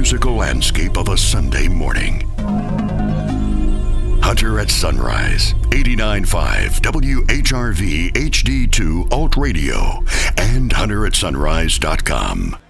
musical landscape of a Sunday morning. Hunter at Sunrise, 89.5 WHRV HD2 Alt Radio, and HunterAtSunrise.com.